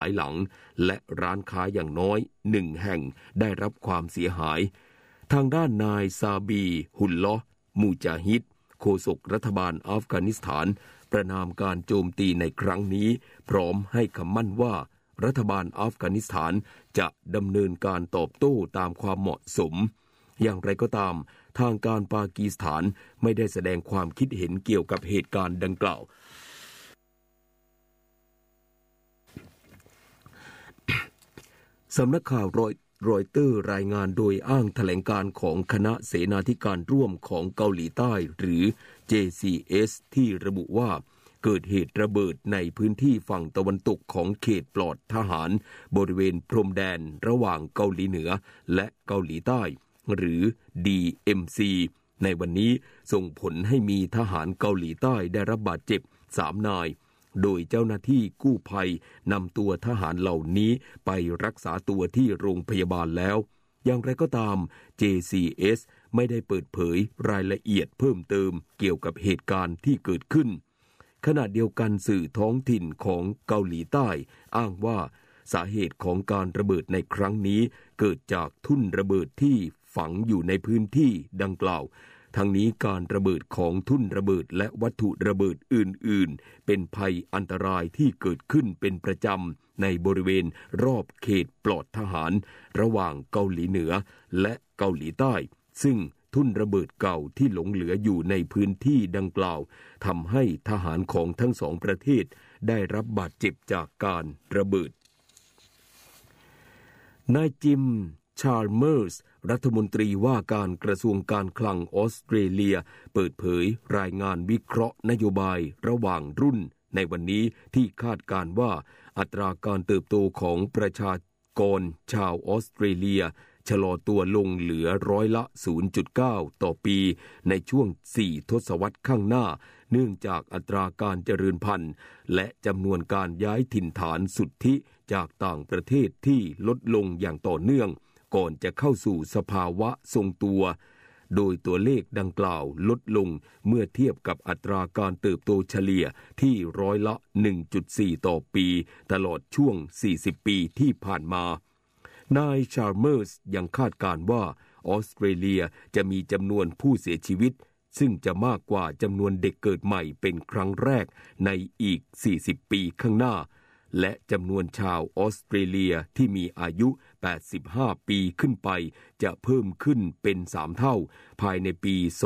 หลายหลังและร้านค้าอย่างน้อย1แห่งได้รับความเสียหายทางด้านนายซาบีฮุลลอห์มูจาฮิดโฆษกรัฐบาลอัฟกานิสถานประณามการโจมตีในครั้งนี้พร้อมให้คำมั่นว่ารัฐบาลอัฟกานิสถานจะดำเนินการตอบโต้ตามความเหมาะสมอย่างไรก็ตามทางการปากีสถานไม่ได้แสดงความคิดเห็นเกี่ยวกับเหตุการณ์ดังกล่าวสำนักข่าวรอยเตอร์รายงานโดยอ้างแถลงการของคณะเสนาธิการร่วมของเกาหลีใต้หรือ JCS ที่ระบุว่าเกิดเหตุระเบิดในพื้นที่ฝั่งตะวันตกของเขตปลอดทหารบริเวณพรมแดนระหว่างเกาหลีเหนือและเกาหลีใต้หรือ DMZ ในวันนี้ส่งผลให้มีทหารเกาหลีใต้ได้รับบาดเจ็บ3 นายโดยเจ้าหน้าที่กู้ภัยนำตัวทหารเหล่านี้ไปรักษาตัวที่โรงพยาบาลแล้วอย่างไรก็ตาม JCS ไม่ได้เปิดเผยรายละเอียดเพิ่มเติมเกี่ยวกับเหตุการณ์ที่เกิดขึ้นขณะเดียวกันสื่อท้องถิ่นของเกาหลีใต้อ้างว่าสาเหตุของการระเบิดในครั้งนี้เกิดจากทุ่นระเบิดที่ฝังอยู่ในพื้นที่ดังกล่าวทั้งนี้การระเบิดของทุ่นระเบิดและวัตถุระเบิดอื่นๆเป็นภัยอันตรายที่เกิดขึ้นเป็นประจำในบริเวณรอบเขตปลอดทหารระหว่างเกาหลีเหนือและเกาหลีใต้ซึ่งทุ่นระเบิดเก่าที่หลงเหลืออยู่ในพื้นที่ดังกล่าวทำให้ทหารของทั้งสองประเทศได้รับบาดเจ็บจากการระเบิดนายจิมชาร์เมอร์สรัฐมนตรีว่าการกระทรวงการคลังออสเตรเลียเปิดเผยรายงานวิเคราะห์นโยบายระหว่างรุ่นในวันนี้ที่คาดการณ์ว่าอัตราการเติบโตของประชากรชาวออสเตรเลียชะลอตัวลงเหลือร้อยละ 0.9 ต่อปีในช่วง4 ทศวรรษข้างหน้าเนื่องจากอัตราการเจริญพันธุ์และจำนวนการย้ายถิ่นฐานสุทธิจากต่างประเทศที่ลดลงอย่างต่อเนื่องก่อนจะเข้าสู่สภาวะทรงตัวโดยตัวเลขดังกล่าวลดลงเมื่อเทียบกับอัตราการเติบโตเฉลี่ยที่ร้อยละ 1.4 ต่อปีตลอดช่วง40 ปีที่ผ่านมานายชาร์เมอร์สยังคาดการณ์ว่าออสเตรเลียจะมีจำนวนผู้เสียชีวิตซึ่งจะมากกว่าจำนวนเด็กเกิดใหม่เป็นครั้งแรกในอีก40 ปีข้างหน้าและจำนวนชาวออสเตรเลียที่มีอายุ85 ปีขึ้นไปจะเพิ่มขึ้นเป็น3 เท่าภายในปี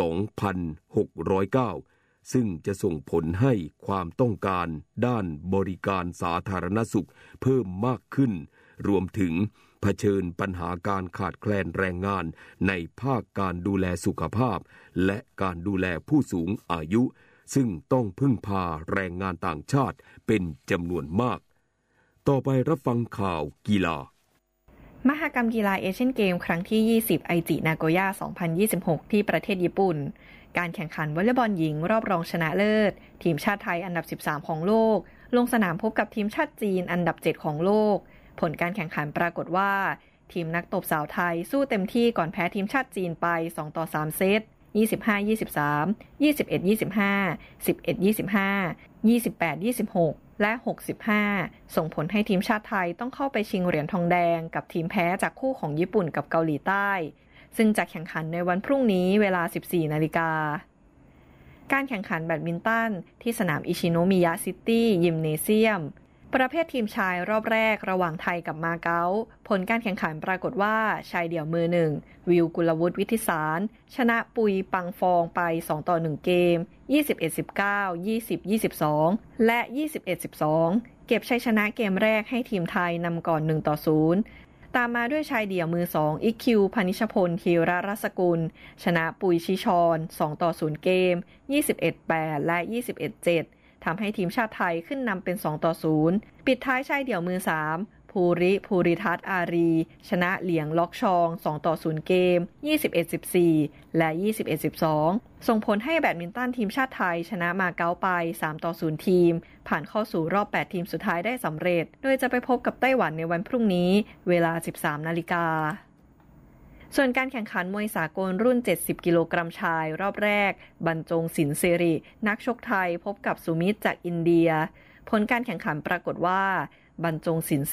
2609 ซึ่งจะส่งผลให้ความต้องการด้านบริการสาธารณสุขเพิ่มมากขึ้นรวมถึงเผชิญปัญหาการขาดแคลนแรงงานในภาคการดูแลสุขภาพและการดูแลผู้สูงอายุซึ่งต้องพึ่งพาแรงงานต่างชาติเป็นจำนวนมากต่อไปรับฟังข่าวกีฬามหกรรมกีฬาเอเชียนเกมครั้งที่20ไอจินาโกย่า2026ที่ประเทศญี่ปุ่นการแข่งขันวอลเลย์บอลหญิงรอบรองชนะเลิศทีมชาติไทยอันดับ13ของโลกลงสนามพบกับทีมชาติจีนอันดับ7ของโลกผลการแข่งขันปรากฏว่าทีมนักตบสาวไทยสู้เต็มที่ก่อนแพ้ทีมชาติจีนไป2-3 เซต25-23 21-25 11-25 28-26 และ 65 ส่งผลให้ทีมชาติไทยต้องเข้าไปชิงเหรียญทองแดงกับทีมแพ้จากคู่ของญี่ปุ่นกับเกาหลีใต้ซึ่งจะแข่งขันในวันพรุ่งนี้เวลา 14 นาฬิกาการแข่งขันแบดมินตันที่สนามอิชิโนมิยะซิตี้ยิมเนเซียมประเภททีมชายรอบแรกระหว่างไทยกับมาเก๊าผลการแข่งขันปรากฏว่าชายเดี่ยวมือหนึ่งวิวกุลวุฒิวิทิสารชนะปุยปังฟองไป2-1 เกม 21-19 20-22 และ 21-12 เก็บชัยชนะเกมแรกให้ทีมไทยนำก่อน1-0ตามมาด้วยชายเดี่ยวมือ2อิคคิวพนิชพลธีรรัศกุลชนะปุยชิชร2-0 เกม 21-8 และ 21-7ทำให้ทีมชาติไทยขึ้นนำเป็น2-0ปิดท้ายชายเดี่ยวมือ3ภูริทัศน์อารีชนะเหลียงล็อกชอง2-0 เกม 21-14 และ 21-12 ส่งผลให้แบดมินตันทีมชาติไทยชนะมาเก๊าไป3-0 ทีมผ่านเข้าสู่รอบ8ทีมสุดท้ายได้สำเร็จโดยจะไปพบกับไต้หวันในวันพรุ่งนี้เวลา 13 นาฬิกาส่วนการแข่งขันมวยสากลรุ่น70กิโลกรัมชายรอบแรกบรรจงศิลป์สิรินักชกไทยพบกับสุมิตรจากอินเดียผลการแข่งขันปรากฏว่าบรรจงศิลป์